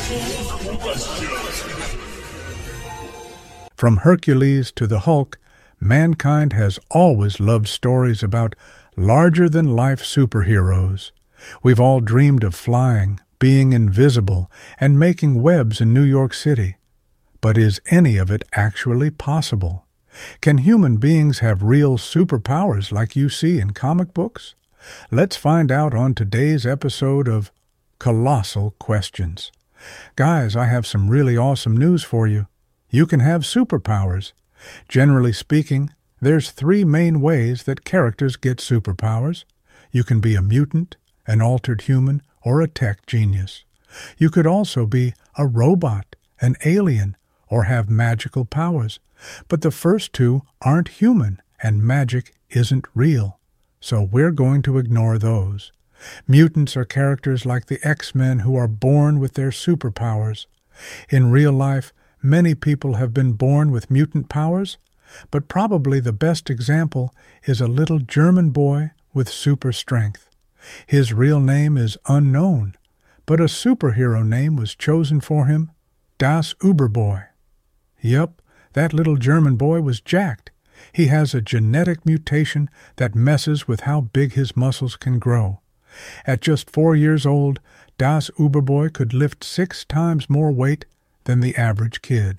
From Hercules to the Hulk, mankind has always loved stories about larger-than-life superheroes. We've all dreamed of flying, being invisible, and making webs in New York City. But is any of it actually possible? Can human beings have real superpowers like you see in comic books? Let's find out on today's episode of Colossal Questions. Guys, I have some really awesome news for you. You can have superpowers. Generally speaking, there's three main ways that characters get superpowers. You can be a mutant, an altered human, or a tech genius. You could also be a robot, an alien, or have magical powers. But the first two aren't human, and magic isn't real. So we're going to ignore those. Mutants are characters like the X-Men who are born with their superpowers. In real life, many people have been born with mutant powers, but probably the best example is a little German boy with super strength. His real name is unknown, but a superhero name was chosen for him, Das Überboy. Yup, that little German boy was jacked. He has a genetic mutation that messes with how big his muscles can grow. At just 4 years old, Das Überboy could lift 6 times more weight than the average kid.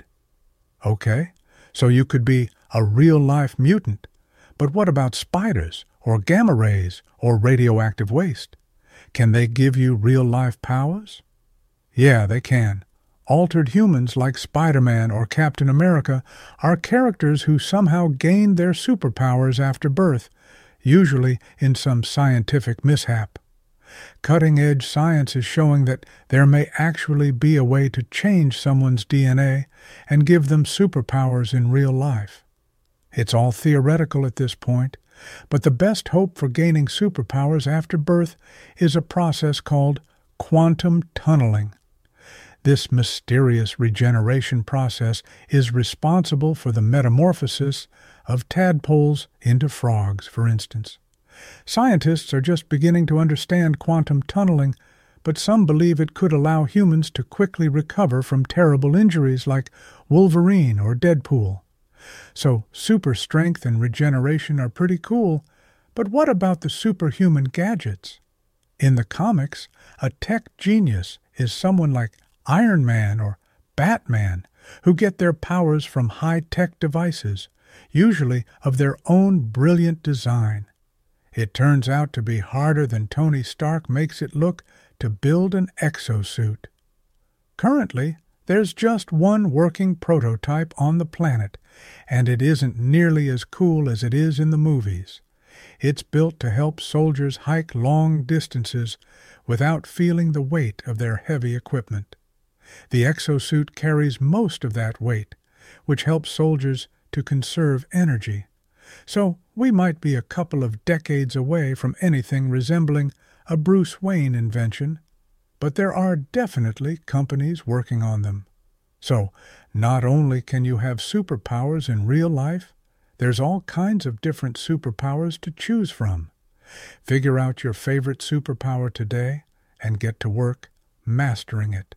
Okay, so you could be a real-life mutant. But what about spiders, or gamma rays, or radioactive waste? Can they give you real-life powers? Yeah, they can. Altered humans like Spider-Man or Captain America are characters who somehow gained their superpowers after birth, usually in some scientific mishap. Cutting-edge science is showing that there may actually be a way to change someone's DNA and give them superpowers in real life. It's all theoretical at this point, but the best hope for gaining superpowers after birth is a process called quantum tunneling. This mysterious regeneration process is responsible for the metamorphosis of tadpoles into frogs, for instance. Scientists are just beginning to understand quantum tunneling, but some believe it could allow humans to quickly recover from terrible injuries like Wolverine or Deadpool. So super strength and regeneration are pretty cool, but what about the superhuman gadgets? In the comics, a tech genius is someone like Iron Man or Batman who get their powers from high-tech devices, usually of their own brilliant design. It turns out to be harder than Tony Stark makes it look to build an exosuit. Currently, there's just one working prototype on the planet, and it isn't nearly as cool as it is in the movies. It's built to help soldiers hike long distances without feeling the weight of their heavy equipment. The exosuit carries most of that weight, which helps soldiers to conserve energy. So we might be a couple of decades away from anything resembling a Bruce Wayne invention, but there are definitely companies working on them. So not only can you have superpowers in real life, there's all kinds of different superpowers to choose from. Figure out your favorite superpower today and get to work mastering it.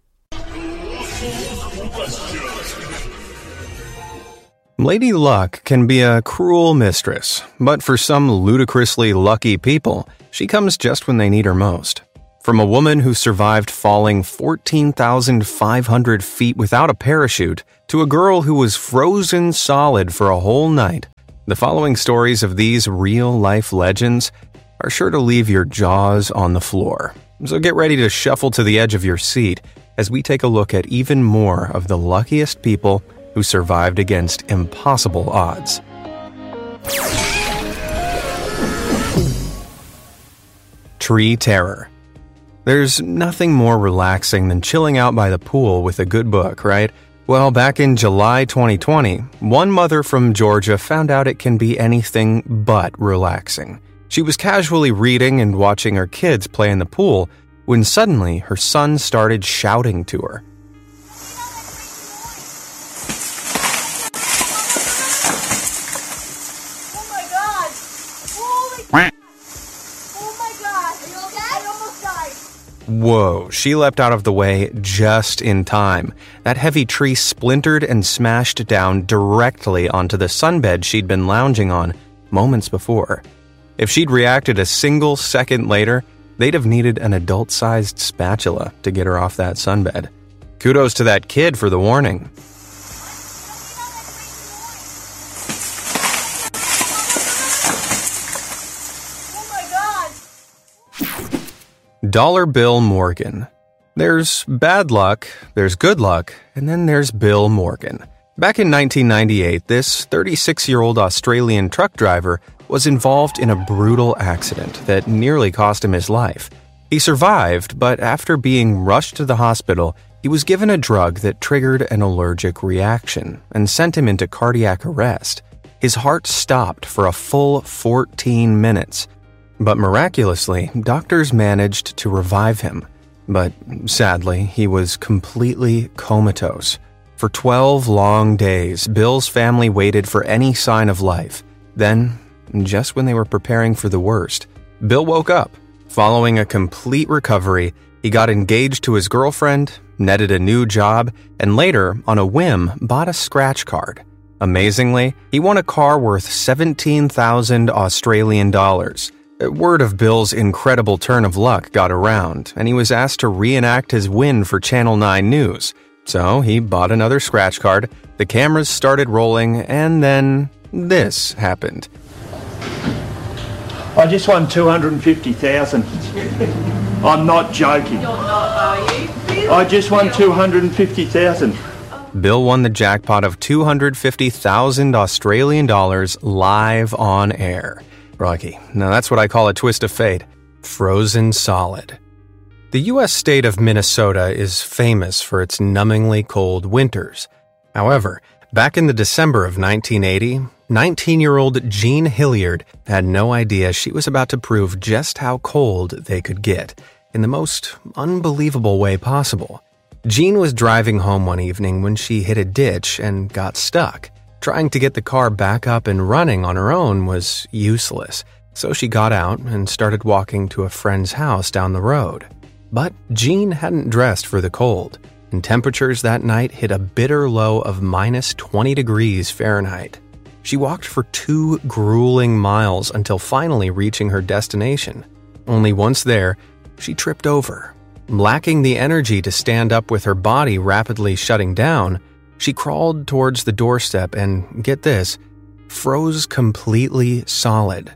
Lady Luck can be a cruel mistress, but for some ludicrously lucky people, she comes just when they need her most. From a woman who survived falling 14,500 feet without a parachute to a girl who was frozen solid for a whole night, the following stories of these real-life legends are sure to leave your jaws on the floor. So get ready to shuffle to the edge of your seat as we take a look at even more of the luckiest people who survived against impossible odds. Tree Terror. There's nothing more relaxing than chilling out by the pool with a good book, right? Well, back in July 2020, one mother from Georgia found out it can be anything but relaxing. She was casually reading and watching her kids play in the pool when suddenly her son started shouting to her. Oh my God! Holy... Oh my God! Are you okay? I almost died. Whoa, she leapt out of the way just in time. That heavy tree splintered and smashed down directly onto the sunbed she'd been lounging on moments before. If she'd reacted a single second later, they'd have needed an adult-sized spatula to get her off that sunbed. Kudos to that kid for the warning. Dollar Bill Morgan. There's bad luck, there's good luck, and then there's Bill Morgan. Back in 1998, this 36-year-old Australian truck driver was involved in a brutal accident that nearly cost him his life. He survived, but after being rushed to the hospital, he was given a drug that triggered an allergic reaction and sent him into cardiac arrest. His heart stopped for a full 14 minutes. But miraculously, doctors managed to revive him. But sadly, he was completely comatose. For 12 long days, Bill's family waited for any sign of life. Then, just when they were preparing for the worst, Bill woke up. Following a complete recovery, he got engaged to his girlfriend, netted a new job, and later, on a whim, bought a scratch card. Amazingly, he won a car worth 17,000 Australian dollars. Word of Bill's incredible turn of luck got around, and he was asked to reenact his win for Channel 9 News. So he bought another scratch card, the cameras started rolling, and then this happened. I just won 250,000. I'm not joking. You're not, are you? I just won 250,000. Bill won the jackpot of 250,000 Australian dollars live on air. Rocky. Now that's what I call a twist of fate. Frozen solid. The U.S. state of Minnesota is famous for its numbingly cold winters. However, back in the December of 1980, 19-year-old Jean Hilliard had no idea she was about to prove just how cold they could get, in the most unbelievable way possible. Jean was driving home one evening when she hit a ditch and got stuck. Trying to get the car back up and running on her own was useless, so she got out and started walking to a friend's house down the road. But Jean hadn't dressed for the cold, and temperatures that night hit a bitter low of minus 20 degrees Fahrenheit. She walked for 2 grueling miles until finally reaching her destination. Only once there, she tripped over. Lacking the energy to stand up with her body rapidly shutting down, she crawled towards the doorstep and, get this, froze completely solid.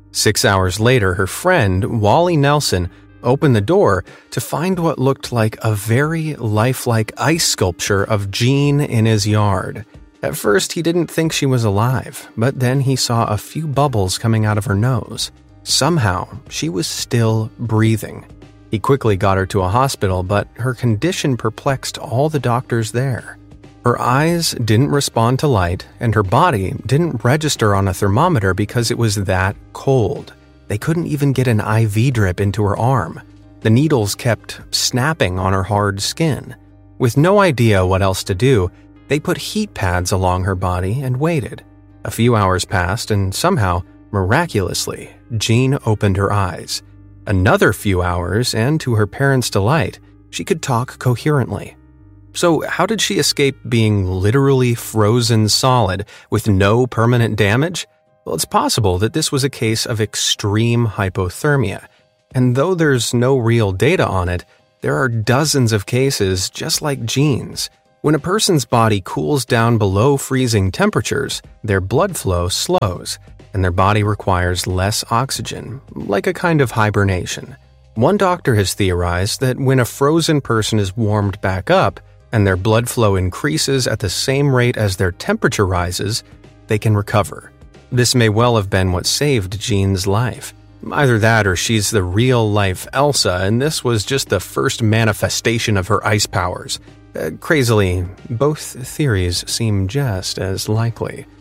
6 hours later, her friend, Wally Nelson, opened the door to find what looked like a very lifelike ice sculpture of Jean in his yard. At first, he didn't think she was alive, but then he saw a few bubbles coming out of her nose. Somehow, she was still breathing. He quickly got her to a hospital, but her condition perplexed all the doctors there. Her eyes didn't respond to light, and her body didn't register on a thermometer because it was that cold. They couldn't even get an IV drip into her arm. The needles kept snapping on her hard skin. With no idea what else to do, they put heat pads along her body and waited. A few hours passed, and somehow, miraculously, Jean opened her eyes. Another few hours, and to her parents' delight, she could talk coherently. So how did she escape being literally frozen solid with no permanent damage? Well, it's possible that this was a case of extreme hypothermia. And though there's no real data on it, there are dozens of cases just like Jean's. When a person's body cools down below freezing temperatures, their blood flow slows, and their body requires less oxygen, like a kind of hibernation. One doctor has theorized that when a frozen person is warmed back up, and their blood flow increases at the same rate as their temperature rises, they can recover. This may well have been what saved Jean's life. Either that or she's the real-life Elsa, and this was just the first manifestation of her ice powers. Crazily, both theories seem just as likely.